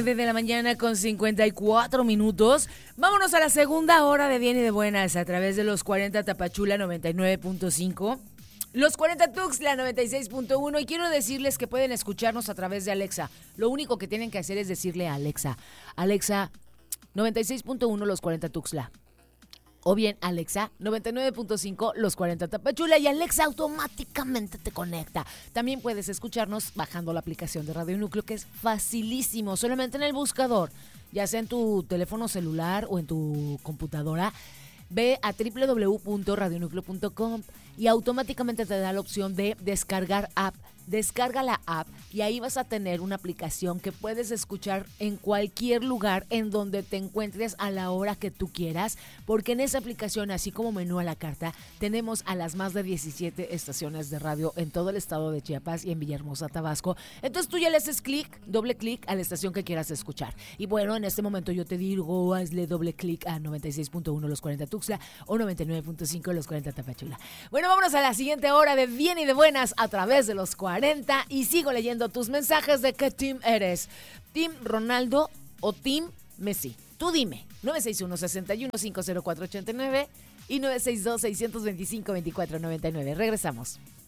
9 de la mañana con 54 minutos. Vámonos a la segunda hora de Bien y de Buenas a través de los 40 Tapachula 99.5. Los 40 Tuxtla 96.1 y quiero decirles que pueden escucharnos a través de Alexa. Lo único que tienen que hacer es decirle a Alexa, 96.1 los 40 Tuxtla. O bien Alexa 99.5 los 40 Tapachula y Alexa automáticamente te conecta. También puedes escucharnos bajando la aplicación de Radio Núcleo, que es facilísimo, solamente en el buscador, ya sea en tu teléfono celular o en tu computadora. Ve a www.radionucleo.com y automáticamente te da la opción de descargar app. Descarga la app y ahí vas a tener una aplicación que puedes escuchar en cualquier lugar en donde te encuentres a la hora que tú quieras, porque en esa aplicación, así como menú a la carta, tenemos a las más de 17 estaciones de radio en todo el estado de Chiapas y en Villahermosa, Tabasco. Entonces tú ya le haces doble clic a la estación que quieras escuchar. Y bueno, en este momento yo te digo, hazle doble clic a 96.1 los 40 Tuxtla o 99.5 los 40 Tapachula. Bueno, vámonos a la siguiente hora de Bien y de Buenas a través de los 40 y sigo leyendo tus mensajes de qué team eres. ¿Team Ronaldo o Team Messi? Tú dime. 961-61-50489 y 962-625-2499. Regresamos.